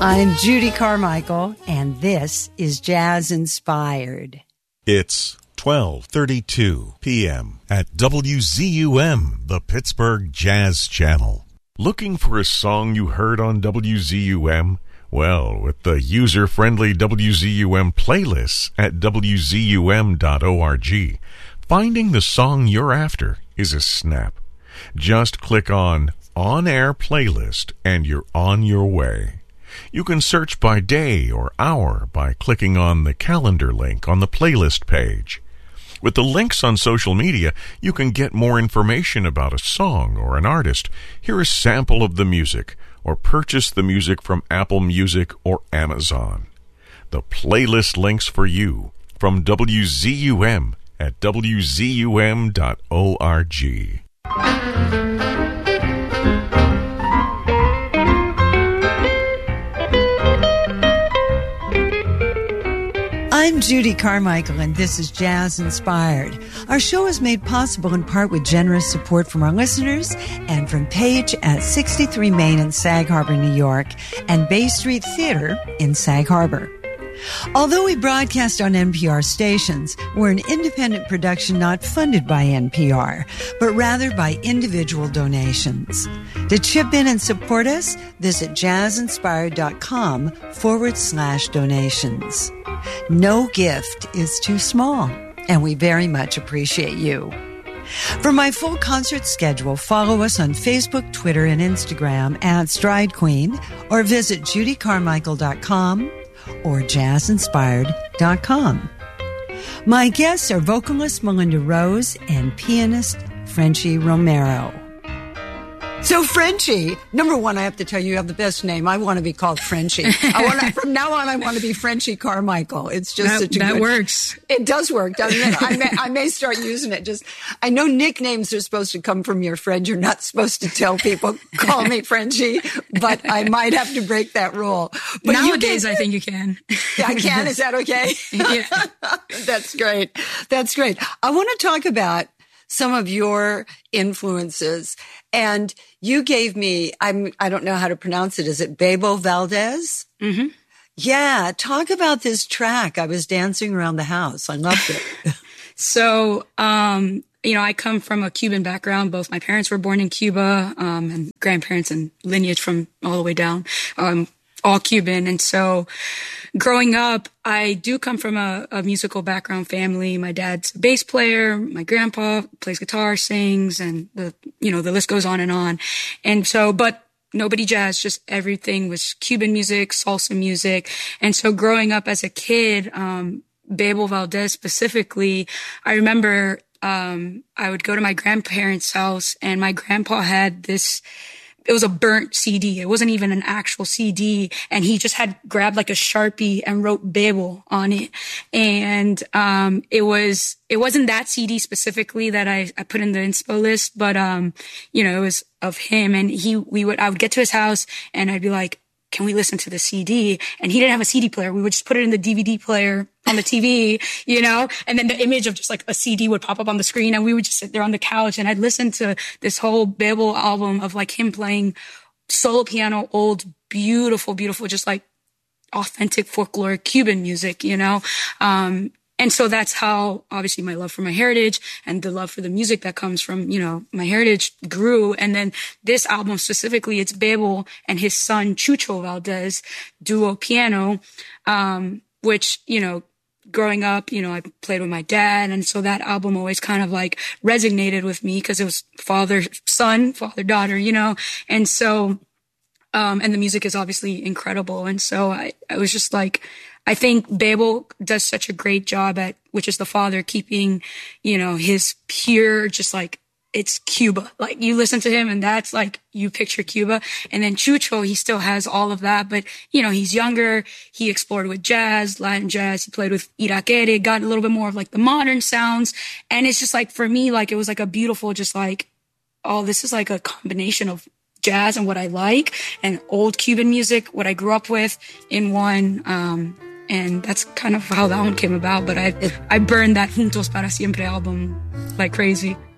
I'm Judy Carmichael, and this is Jazz Inspired. It's 12:32 p.m. at WZUM, the Pittsburgh Jazz Channel. Looking for a song you heard on WZUM? Well, with the user-friendly WZUM playlists at WZUM.org, finding the song you're after is a snap. Just click on On-Air Playlist and you're on your way. You can search by day or hour by clicking on the calendar link on the playlist page. With the links on social media, you can get more information about a song or an artist, hear a sample of the music, or purchase the music from Apple Music or Amazon. The playlist links for you from WZUM at WZUM.org. I'm Judy Carmichael, and this is Jazz Inspired. Our show is made possible in part with generous support from our listeners and from Page at 63 Main in Sag Harbor, New York, and Bay Street Theater in Sag Harbor. Although we broadcast on NPR stations, we're an independent production not funded by NPR, but rather by individual donations. To chip in and support us, visit jazzinspired.com/donations. No gift is too small, and we very much appreciate you. For my full concert schedule, follow us on Facebook, Twitter, and Instagram at Stride Queen, or visit judycarmichael.com or jazzinspired.com. My guests are vocalist Melinda Rose and pianist Frenchie Romero. So, Frenchie, number one, I have to tell you, you have the best name. I want to be called Frenchie. From now on, I want to be Frenchie Carmichael. It's just such a that good... works. It does work, doesn't it? I may start using it. I know nicknames are supposed to come from your friend. You're not supposed to tell people, call me Frenchie, but I might have to break that rule. But nowadays, I think you can. I can? Is that okay? Yeah. That's great. That's great. I want to talk about some of your influences. And you gave me, I don't know how to pronounce it. Is it Bebo Valdez? Mm-hmm. Yeah. Talk about this track. I was dancing around the house. I loved it. So, I come from a Cuban background. Both my parents were born in Cuba, and grandparents and lineage from all the way down, all Cuban. And so growing up, I do come from a musical background family. My dad's a bass player. My grandpa plays guitar, sings, and the list goes on and on. And so, but nobody jazz, just everything was Cuban music, salsa music. And so growing up as a kid, Bebo Valdez specifically, I remember, I would go to my grandparents' house and my grandpa had this, it was a burnt CD. It wasn't even an actual CD. And he just had grabbed like a Sharpie and wrote Bebo on it. And, it wasn't that CD specifically that I put in the inspo list, but, it was of him. And I would get to his house and I'd be like, can we listen to the CD? And he didn't have a CD player. We would just put it in the DVD player on the TV, and then the image of just like a CD would pop up on the screen and we would just sit there on the couch and I'd listen to this whole Bebo album of like him playing solo piano, old, beautiful, beautiful, just like authentic folkloric Cuban music, And so that's how obviously my love for my heritage and the love for the music that comes from, my heritage grew. And then this album specifically, it's Bebo and his son Chucho Valdez duo piano, which, growing up, I played with my dad. And so that album always kind of like resonated with me because it was father-son, father-daughter, and so, and the music is obviously incredible. And so I was just like, I think Bebo does such a great job at, which is the father, keeping, his pure, just like, it's Cuba. Like you listen to him and that's like, you picture Cuba. And then Chucho, he still has all of that, but he's younger. He explored with jazz, Latin jazz. He played with Irakere, got a little bit more of like the modern sounds. And it's just like, for me, like it was like a beautiful, just like, oh, this is like a combination of jazz and what I like and old Cuban music, what I grew up with in one. And that's kind of how that one came about. But I burned that Juntos para Siempre album like crazy.